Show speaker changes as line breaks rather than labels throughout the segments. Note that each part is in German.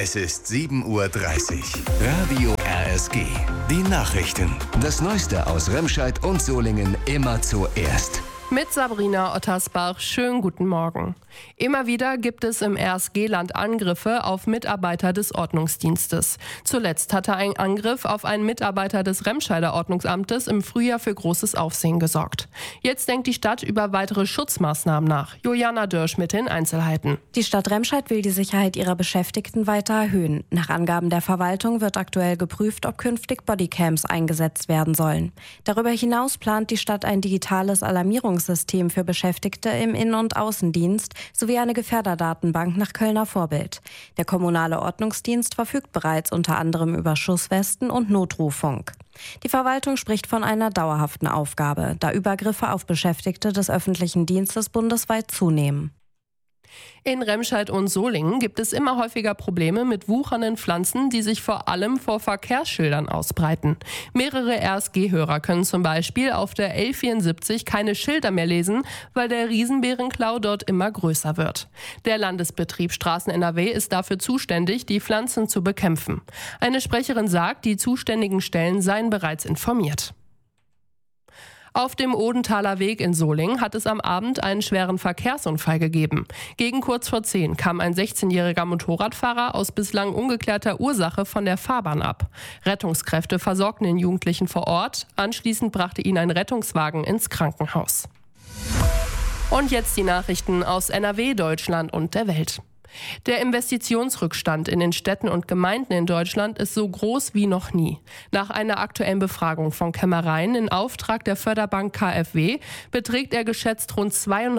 Es ist 7:30 Uhr. Radio RSG. Die Nachrichten. Das Neueste aus Remscheid und Solingen immer zuerst.
Mit Sabrina Ottersbach. Schönen guten Morgen. Immer wieder gibt es im RSG-Land Angriffe auf Mitarbeiter des Ordnungsdienstes. Zuletzt hatte ein Angriff auf einen Mitarbeiter des Remscheider Ordnungsamtes im Frühjahr für großes Aufsehen gesorgt. Jetzt denkt die Stadt über weitere Schutzmaßnahmen nach. Juliana Dörsch mit den Einzelheiten.
Die Stadt Remscheid will die Sicherheit ihrer Beschäftigten weiter erhöhen. Nach Angaben der Verwaltung wird aktuell geprüft, ob künftig Bodycams eingesetzt werden sollen. Darüber hinaus plant die Stadt ein digitales Alarmierungssystem für Beschäftigte im Innen- und Außendienst sowie eine Gefährderdatenbank nach Kölner Vorbild. Der kommunale Ordnungsdienst verfügt bereits unter anderem über Schusswesten und Notrufunk. Die Verwaltung spricht von einer dauerhaften Aufgabe, da Übergriffe auf Beschäftigte des öffentlichen Dienstes bundesweit zunehmen.
In Remscheid und Solingen gibt es immer häufiger Probleme mit wuchernden Pflanzen, die sich vor allem vor Verkehrsschildern ausbreiten. Mehrere RSG-Hörer können zum Beispiel auf der L74 keine Schilder mehr lesen, weil der Riesenbeerenklau dort immer größer wird. Der Landesbetrieb Straßen NRW ist dafür zuständig, die Pflanzen zu bekämpfen. Eine Sprecherin sagt, die zuständigen Stellen seien bereits informiert. Auf dem Odenthaler Weg in Solingen hat es am Abend einen schweren Verkehrsunfall gegeben. Gegen kurz vor 10 kam ein 16-jähriger Motorradfahrer aus bislang ungeklärter Ursache von der Fahrbahn ab. Rettungskräfte versorgten den Jugendlichen vor Ort. Anschließend brachte ihn ein Rettungswagen ins Krankenhaus. Und jetzt die Nachrichten aus NRW, Deutschland und der Welt. Der Investitionsrückstand in den Städten und Gemeinden in Deutschland ist so groß wie noch nie. Nach einer aktuellen Befragung von Kämmereien in Auftrag der Förderbank KfW beträgt er geschätzt rund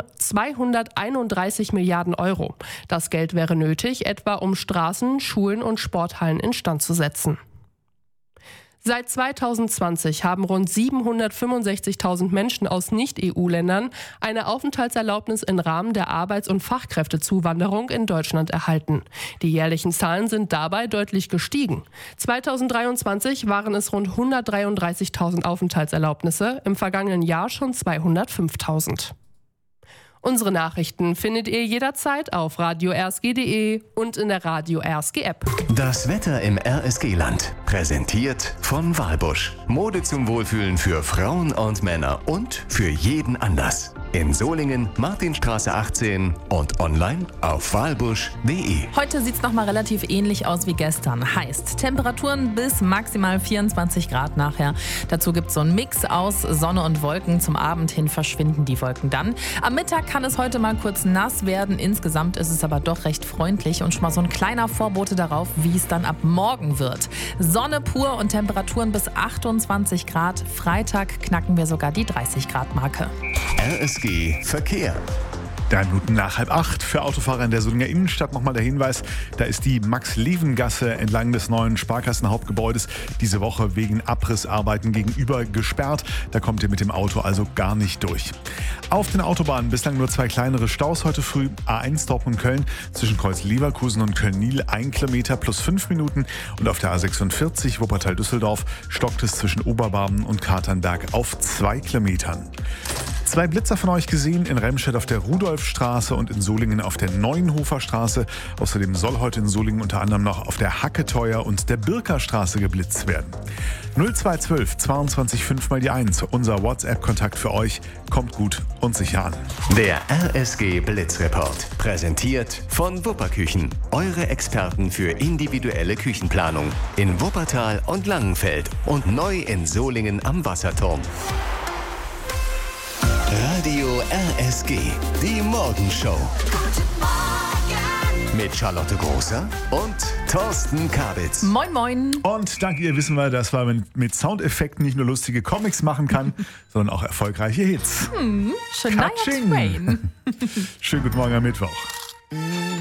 231 Milliarden Euro. Das Geld wäre nötig, etwa um Straßen, Schulen und Sporthallen instand zu setzen. Seit 2020 haben rund 765.000 Menschen aus Nicht-EU-Ländern eine Aufenthaltserlaubnis im Rahmen der Arbeits- und Fachkräftezuwanderung in Deutschland erhalten. Die jährlichen Zahlen sind dabei deutlich gestiegen. 2023 waren es rund 133.000 Aufenthaltserlaubnisse, im vergangenen Jahr schon 205.000. Unsere Nachrichten findet ihr jederzeit auf radio-rsg.de und in der Radio RSG App.
Das Wetter im RSG-Land. Präsentiert von Walbusch. Mode zum Wohlfühlen für Frauen und Männer und für jeden Anlass. In Solingen, Martinstraße 18 und online auf walbusch.de.
Heute sieht es nochmal relativ ähnlich aus wie gestern. Heißt, Temperaturen bis maximal 24 Grad nachher. Dazu gibt es so einen Mix aus Sonne und Wolken. Zum Abend hin verschwinden die Wolken dann. Am Mittag kann es heute mal kurz nass werden. Insgesamt ist es aber doch recht freundlich und schon mal so ein kleiner Vorbote darauf, wie es dann ab morgen wird. Sonne pur und Temperaturen bis 28 Grad. Freitag knacken wir sogar die 30 Grad Marke.
RSG Verkehr.
3 Minuten nach 7:30 für Autofahrer in der Solinger Innenstadt. Nochmal der Hinweis, da ist die Max-Leven-Gasse entlang des neuen Sparkassenhauptgebäudes diese Woche wegen Abrissarbeiten gegenüber gesperrt. Da kommt ihr mit dem Auto also gar nicht durch. Auf den Autobahnen bislang nur 2 kleinere Staus heute früh. A1 Dortmund-Köln zwischen Kreuz-Leverkusen und Köln-Niel 1 Kilometer plus 5 Minuten. Und auf der A46 Wuppertal-Düsseldorf stockt es zwischen Oberbarmen und Katernberg auf 2 Kilometern. 2 Blitzer von euch gesehen in Remscheid auf der Rudolfstraße und in Solingen auf der Neuenhofer Straße. Außerdem soll heute in Solingen unter anderem noch auf der Hacketeuer und der Birkerstraße geblitzt werden. 0212 22 5 mal die 1. Unser WhatsApp-Kontakt für euch. Kommt gut und sicher an.
Der RSG Blitzreport. Präsentiert von Wupperküchen. Eure Experten für individuelle Küchenplanung. In Wuppertal und Langenfeld. Und neu in Solingen am Wasserturm. Radio RSG, die Morgenshow. Mit Charlotte Großer und Thorsten Kabitz.
Moin, moin.
Und dank ihr wissen wir, dass man mit Soundeffekten nicht nur lustige Comics machen kann, sondern auch erfolgreiche Hits.
Shania Twain.
Schönen guten Morgen am Mittwoch.